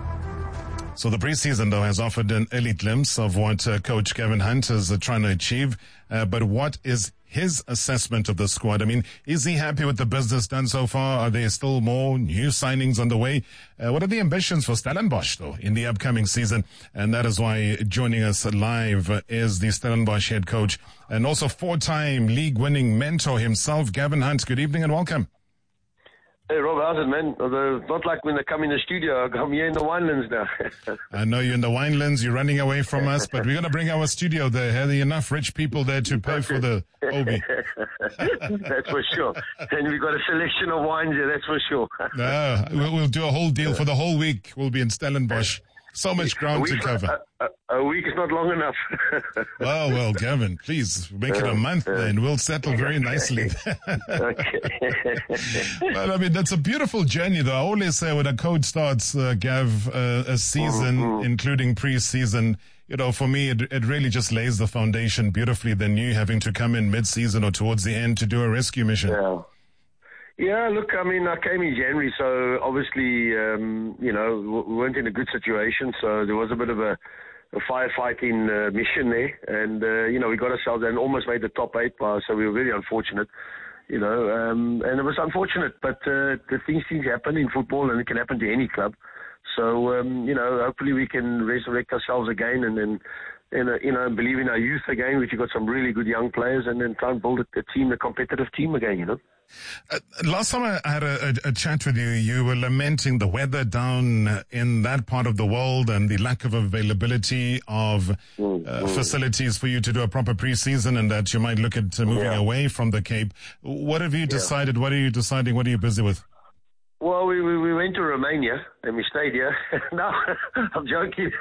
So the preseason, though, has offered an early glimpse of what uh, Coach Gavin Hunt is uh, trying to achieve. Uh, but what is his assessment of the squad? I mean, is he happy with the business done so far? Are there still more new signings on the way? Uh, what are the ambitions for Stellenbosch, though, in the upcoming season? And that is why joining us live uh, is the Stellenbosch head coach and also four-time league-winning mentor himself, Gavin Hunt. Good evening and welcome. Hey, Rob, how's it, man? Although it's not like when they come in the studio, I'm here in the Winelands now. I know you're in the Winelands, you're running away from us, but we're going to bring our studio there. Are there enough rich people there to pay for the Obi? That's for sure. And we've got a selection of wines here, that's for sure. No, we'll, we'll do a whole deal for the whole week. We'll be in Stellenbosch. So much ground to cover. A, a, a week is not long enough. Oh, well, Gavin, please make it a month then. We'll settle very nicely. Okay. Well, I mean, that's a beautiful journey, though. I always say when a coach starts, uh, Gav, uh, a season, mm-hmm. including pre-season, you know, for me, it, it really just lays the foundation beautifully than you having to come in mid-season or towards the end to do a rescue mission. Yeah. Yeah, look, I mean, I came in January, so obviously, um, you know, we weren't in a good situation, so there was a bit of a, a firefighting uh, mission there, and, uh, you know, we got ourselves and almost made the top eight, so we were very unfortunate, you know, um, and it was unfortunate, but uh, the things, things happen in football, and it can happen to any club, so, um, you know, hopefully we can resurrect ourselves again, and then, and, uh, you know, believe in our youth again, which you've got some really good young players, and then try and build a, a team, a competitive team again, you know. Uh, last time I had a, a, a chat with you, you were lamenting the weather down in that part of the world and the lack of availability of uh, facilities for you to do a proper preseason, and that you might look at uh, moving yeah. away from the Cape. What have you decided? Yeah. What are you deciding? What are you busy with? Well, we, we we went to Romania and we stayed here. No, I'm joking.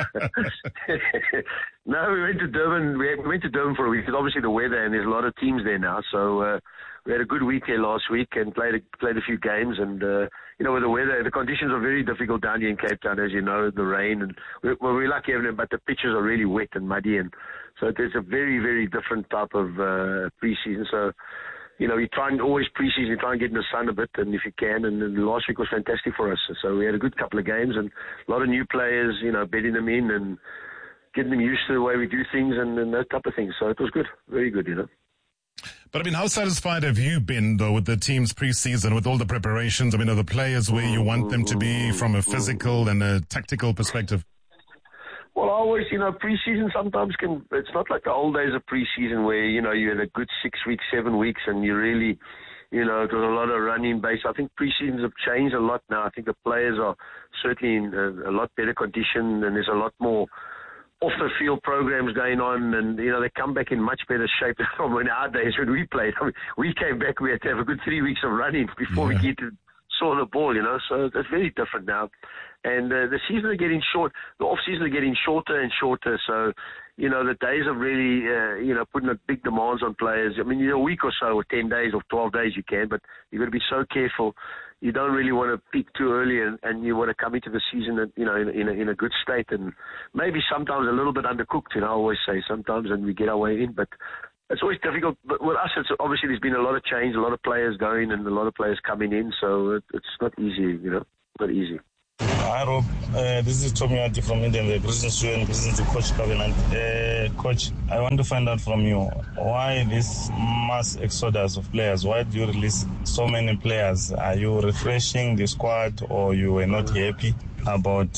No, we went to Durban. We went to Durban for a week because obviously the weather, and there's a lot of teams there now. So uh, we had a good week here last week and played a, played a few games. And uh, you know, with the weather, the conditions are very difficult down here in Cape Town, as you know, the rain. And we, well, we're lucky having it, but the pitches are really wet and muddy, and so there's a very very different type of uh, preseason. So. You know, you try and always preseason, you try and get in the sun a bit, and if you can, and, and last week was fantastic for us. So we had a good couple of games and a lot of new players, you know, bedding them in and getting them used to the way we do things and, and that type of thing. So it was good, very good, you know. But I mean, how satisfied have you been, though, with the team's preseason, with all the preparations? I mean, are the players where you want them to be from a physical and a tactical perspective? Well, I always, you know, preseason sometimes can, it's not like the old days of preseason where, you know, you had a good six weeks, seven weeks and you really, you know, it was a lot of running base. I think preseasons have changed a lot now. I think the players are certainly in a, a lot better condition, and there's a lot more off the field programs going on, and, you know, they come back in much better shape than from in our days when we played. I mean, we came back, we had to have a good three weeks of running before yeah. we get to saw the ball, you know. So it's very different now. And uh, the season are getting short. The off season are getting shorter and shorter. So, you know, the days of really, uh, you know, putting a big demands on players. I mean, you know, a week or so, or ten days, or twelve days, you can, but you've got to be so careful. You don't really want to peak too early, and, and you want to come into the season, you know, in, in, a, in a good state, and maybe sometimes a little bit undercooked. You know, I always say sometimes, and we get our way in, but it's always difficult. But with us, it's obviously there's been a lot of change, a lot of players going, and a lot of players coming in, so it, it's not easy. You know, not easy. Hi Rob, uh, this is Tommy Ati from Indian. Greetings to you and greetings to Coach Covenant. Uh, Coach, I want to find out from you, why this mass exodus of players? Why do you release so many players? Are you refreshing the squad, or you were not happy about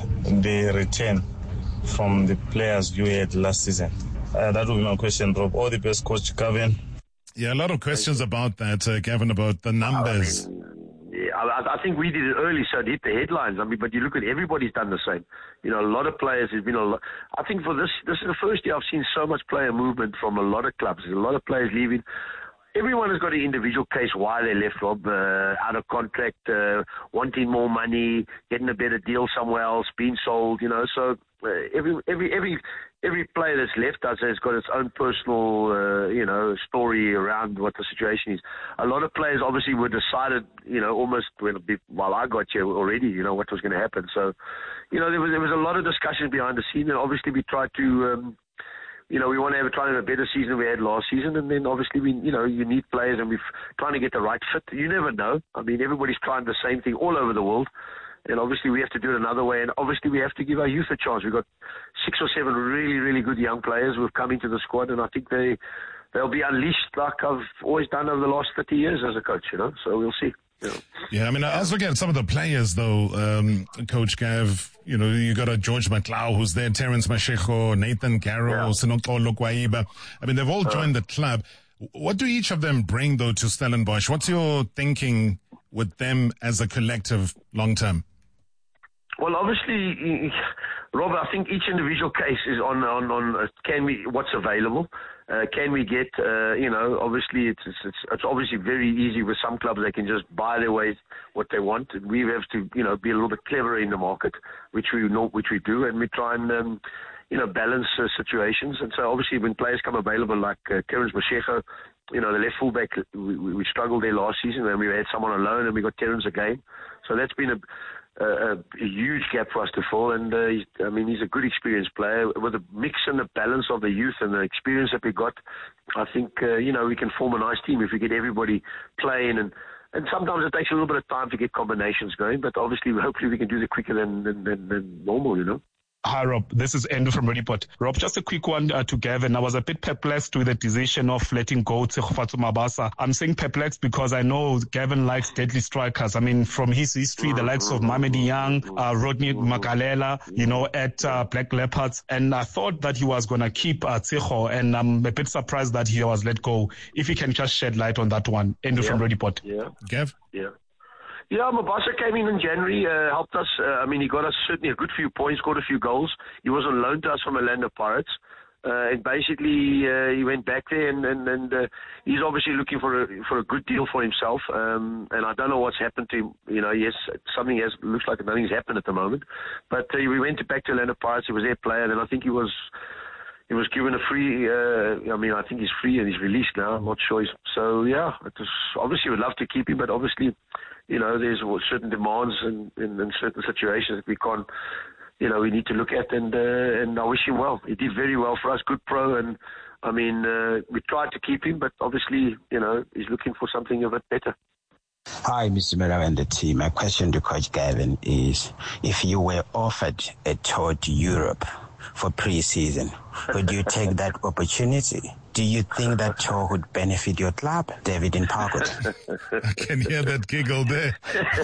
the return from the players you had last season? Uh, that would be my question, Rob. All the best, Coach Gavin. Yeah, a lot of questions about that, uh, Gavin, about the numbers. I mean, Yeah, I, I think we did it early, so it hit the headlines. I mean, but you look at everybody's done the same. You know, a lot of players. There's been a lot. I think for this, this is the first year I've seen so much player movement from a lot of clubs. There's a lot of players leaving. Everyone has got an individual case why they left, Rob, uh, out of contract, uh, wanting more money, getting a better deal somewhere else, being sold. You know, so uh, every every every. Every player that's left us has got its own personal, uh, you know, story around what the situation is. A lot of players obviously were decided, you know, almost when, while I got here already, you know, what was going to happen. So, you know, there was there was a lot of discussion behind the scene, and obviously we tried to, um, you know, we want to have a, try to have a better season than we had last season, and then obviously we, you know, you need players, and we're trying to get the right fit. You never know. I mean, everybody's trying the same thing all over the world. And obviously we have to do it another way. And obviously we have to give our youth a chance. We've got six or seven really, really good young players who have come into the squad. And I think they, they'll be unleashed like I've always done over the last thirty years as a coach, you know. So we'll see. You know. Yeah, I mean, I was looking at some of the players, though, um, Coach Gav. You know, you got a George McLeod who's there, Terence Mashego, Nathan Garrow, Sinoko Lukwaiba. I mean, they've all joined uh, the club. What do each of them bring, though, to Stellenbosch? What's your thinking with them as a collective long term? Well, obviously, Robert, I think each individual case is on on on uh, can we what's available. Uh, can we get, uh, you know, obviously it's, it's it's obviously very easy with some clubs. They can just buy their way what they want. We have to, you know, be a little bit cleverer in the market, which we know, which we do, and we try and, um, you know, balance uh, situations. And so obviously when players come available like uh, Terence Mashego, you know, the left fullback, we, we struggled there last season, and we had someone on loan, and we got Terence again. So that's been a A, a huge gap for us to fill, and uh, he's, I mean, he's a good experienced player with a mix and the balance of the youth and the experience that we got. I think uh, you know, we can form a nice team if we get everybody playing, and and sometimes it takes a little bit of time to get combinations going, but obviously hopefully we can do it quicker than than, than, than normal, you know. Hi, Rob. This is Andrew from Rediport. Rob, just a quick one uh, to Gavin. I was a bit perplexed with the decision of letting go Tsegofatso Mabasa. I'm saying perplexed because I know Gavin likes deadly strikers. I mean, from his history, the likes of Mamedi Young, uh, Rodney Makalela, you know, at uh, Black Leopards. And I thought that he was going to keep uh, Tsego, and I'm a bit surprised that he was let go. If you can just shed light on that one. Andrew yeah. from Rediport. Yeah. Gav? Yeah. Yeah, Mabasa came in in January, uh, helped us. Uh, I mean, he got us certainly a good few points, scored a few goals. He was on loan to us from Orlando Pirates. Uh, and basically, uh, he went back there, and, and, and uh, he's obviously looking for a, for a good deal for himself. Um, and I don't know what's happened to him. You know, yes, something has, looks like nothing's happened at the moment. But uh, we went back to Orlando Pirates. He was their player, and I think he was... He was given a free, uh, I mean, I think he's free and he's released now. I'm not sure. He's, so, yeah, it was, obviously we'd love to keep him, but obviously, you know, there's certain demands and in, in certain situations that we can't, you know, we need to look at, and uh, and I wish him well. He did very well for us, good pro, and, I mean, uh, we tried to keep him, but obviously, you know, he's looking for something a bit better. Hi, Mister Miller and the team. My question to Coach Gavin is, if you were offered a tour to Europe for pre-season, would you take that opportunity? Do you think that tour would benefit your club, David in Parkwood? I can hear that giggle there.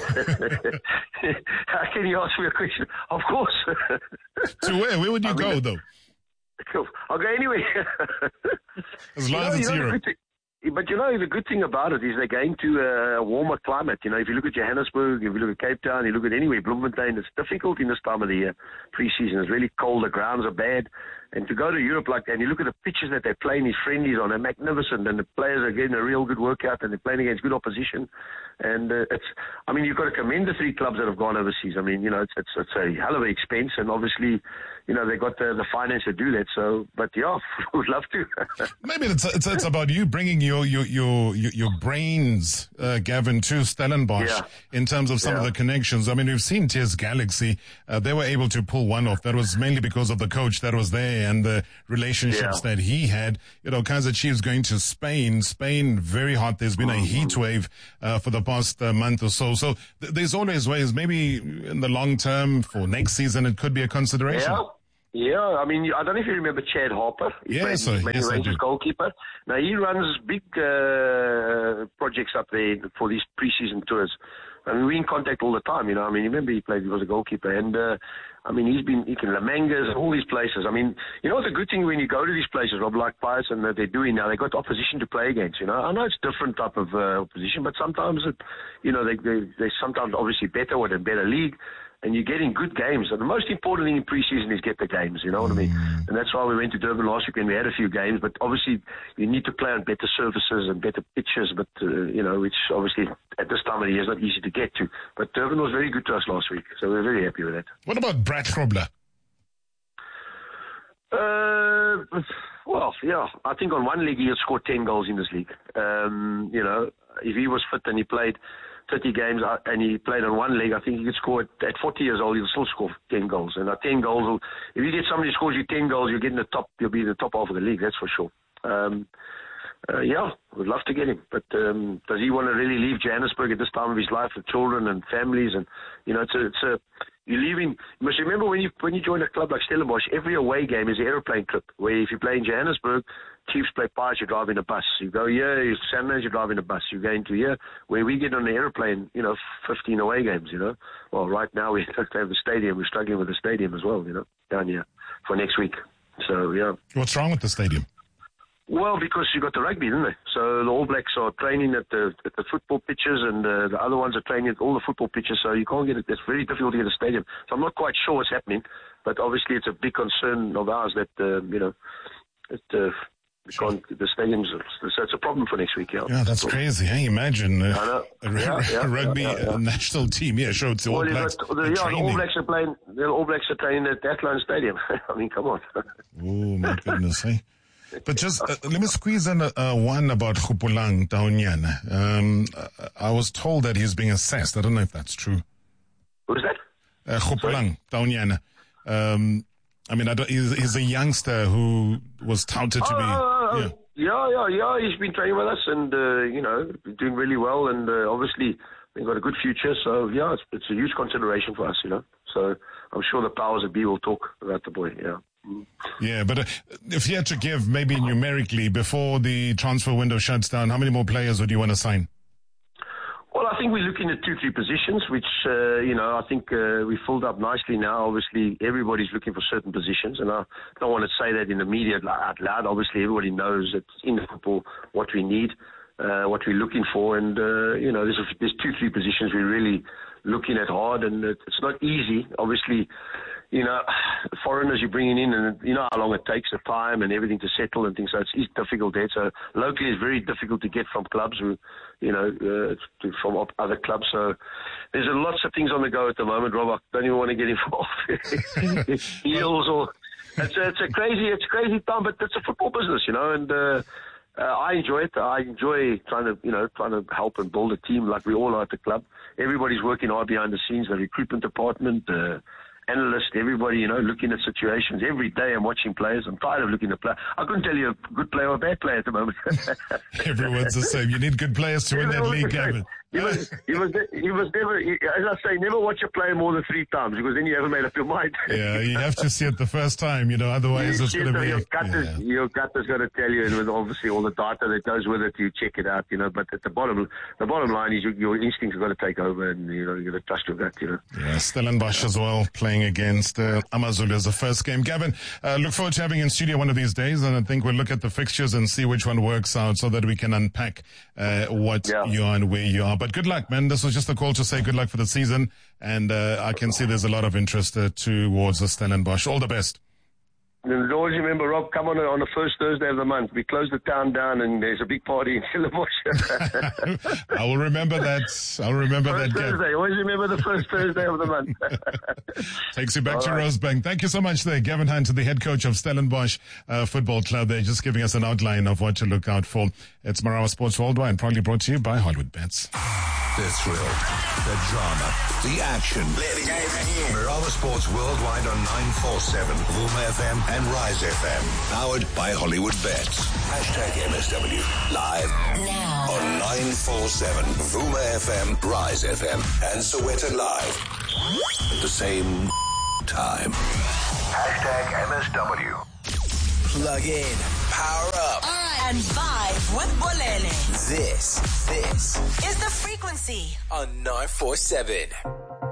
How can you ask me a question? Of course. To where? Where would you I go, mean, though? I'll go anyway. As long as it's Europe. But, you know, the good thing about it is they're going to a warmer climate. You know, if you look at Johannesburg, if you look at Cape Town, you look at anywhere, Bloemfontein, it's difficult in this time of the year, pre-season. It's really cold, the grounds are bad. And to go to Europe like that, and you look at the pitches that they're playing these friendlies on, they're magnificent, and the players are getting a real good workout, and they're playing against good opposition. And uh, it's, I mean, you've got to commend the three clubs that have gone overseas. I mean, you know, it's it's, it's a hell of an expense, and obviously, you know, they got the, the finance to do that. So, but yeah, would love to. Maybe it's, it's it's about you bringing your your your your brains, uh, Gavin, to Stellenbosch Yeah. in terms of some Yeah. of the connections. I mean, we've seen Tears Galaxy; uh, they were able to pull one off. That was mainly because of the coach that was there and the relationships Yeah. that he had. You know, Kaizer Chiefs going to Spain. Spain very hot. There's been a heat wave uh, for the past uh, month or so. So th- there's always ways. Maybe in the long term for next season, it could be a consideration. Yeah. Yeah, I mean, I don't know if you remember Chad Harper. He Yes, played sir. Many Yes, I Rangers do. goalkeeper. Now, he runs big uh, projects up there for these preseason tours. I mean, we're in contact all the time, you know. I mean, remember he played, he was a goalkeeper. And, uh, I mean, he's been, he can Lamangas and all these places. I mean, you know what's a good thing when you go to these places, Rob, like Pius and that they're doing now, they got opposition to play against, you know. I know it's different type of uh, opposition, but sometimes, it, you know, they, they, they're sometimes obviously better with a better league. And you're getting good games. And the most important thing in preseason is get the games, you know what I mean? And that's why we went to Durban last week and we had a few games. But obviously, you need to play on better surfaces and better pitches, but, uh, you know, which obviously at this time of the year is not easy to get to. But Durban was very good to us last week, so we're very happy with that. What about Brad Grobler? Uh, well, yeah, I think on one league he had scored ten goals in this league. Um, you know, if he was fit and he played thirty games uh, and he played on one leg, I think he could score at, at forty years old. He'll still score ten goals. And uh, ten goals, will, if you get somebody who scores you ten goals, you'll get in the top. You'll be in the top half of the league. That's for sure. Um, uh, yeah, we'd love to get him. But um, does he want to really leave Johannesburg at this time of his life with children and families? And you know, it's a, it's a you leaving. You must remember when you when you join a club like Stellenbosch, every away game is an aeroplane trip. Where if you play in Johannesburg, Chiefs play Pies, you drive in a bus. You go here, you Sanders, you drive in a bus. You go into here, where we get on the aeroplane, you know, fifteen away games, you know. Well, right now we don't have the stadium. We're struggling with the stadium as well, you know, down here for next week. So, yeah. What's wrong with the stadium? Well, because you got the rugby, didn't they? So the All Blacks are training at the at the football pitches, and uh, the other ones are training at all the football pitches. So you can't get it. It's very difficult to get a stadium. So I'm not quite sure what's happening, but obviously it's a big concern of ours that uh, you know, it, uh, we can't, the stadiums. So it's a problem for next week. Yeah, Yeah, that's crazy. Hey, imagine uh, I know. a, Yeah, r- yeah, a rugby yeah, yeah, yeah. uh, national team. Yeah, sure, it's the All Well, you Blacks. got, the, are yeah, the All training. Blacks are playing. The All Blacks are training at Athlone Stadium. I mean, come on. Oh, my goodness, hey. But just uh, let me squeeze in uh, uh, one about Khupulang Taonyana. Um, uh, I was told that he's being assessed. I don't know if that's true. Who's that? Uh, Khupulang Taonyana. Um, I mean, I don't, he's, he's a youngster who was touted to be. Oh, yeah. yeah, yeah, yeah. He's been training with us, and uh, you know, doing really well, and uh, obviously they've got a good future. So yeah, it's, it's a huge consideration for us, you know. So I'm sure the powers that be will talk about the boy. Yeah. Yeah, but uh, if you had to give maybe numerically before the transfer window shuts down, how many more players would you want to sign? Well, I think we're looking at two, three positions, which, uh, you know, I think uh, we filled up nicely now. Obviously, everybody's looking for certain positions, and I don't want to say that in the media out loud. Obviously, everybody knows that in the football what we need, uh, what we're looking for, and, uh, you know, there's, a, there's two, three positions we're really looking at hard, and it's not easy. Obviously, you know, foreigners you're bringing in, and you know how long it takes, the time and everything to settle and things. So it's, it's difficult there. So locally, it's very difficult to get from clubs who, you know, uh, to, from op- other clubs. So there's a lots of things on the go at the moment, Rob. I don't even want to get involved. Deals or it's a, it's a crazy, it's a crazy time, but it's a football business, you know, and. Uh, Uh, I enjoy it. I enjoy trying to, you know, trying to help and build a team like we all are at the club. Everybody's working hard behind the scenes, the recruitment department, uh, analysts, everybody, you know, looking at situations. Every day I'm watching players. I'm tired of looking at players. I couldn't tell you a good player or a bad player at the moment. Everyone's the same. You need good players to win that league, Gavin. You must, you must, you must never, as I say, never watch a player more than three times because then you haven't made up your mind. Yeah, you have to see it the first time, you know, otherwise You it's going to be... your gut is, yeah. your gut is going to tell you, and with obviously all the data that goes with it, you check it out, you know. But at the bottom, the bottom line is your, your instincts are going to take over, and you know you got to trust your gut, you know. Yeah, Stellenbosch as well, playing against uh, AmaZulu as the first game. Gavin, uh, look forward to having you in studio one of these days, and I think we'll look at the fixtures and see which one works out so that we can unpack uh, what Yeah. you are and where you are. But good luck, man. This was just a call to say good luck for the season, and uh, I can see there's a lot of interest uh, towards the Stellenbosch. All the best. And always remember, Rob, come on on the first Thursday of the month. We close the town down and there's a big party in Stellenbosch. I will remember that. I'll remember first that. Thursday. Gav. Always remember the first Thursday of the month. Takes you back All to right. Rosebank. Thank you so much there, Gavin Hunt, the head coach of Stellenbosch uh, Football Club. They're just giving us an outline of what to look out for. It's Marawa Sports Worldwide and proudly brought to you by Hollywood Bets. The thrill, the drama, the action. Play the game again. Marawa Sports Worldwide on nine forty-seven, Vuma F M and Rise F M. Powered by Hollywood Bets. Hashtag M S W. Live now on nine forty-seven, Vuma F M, Rise F M, and Soweto Live. At the same time. Hashtag M S W. Plug in, power up, and vibe with Bolele. This, this is the frequency on nine forty-seven.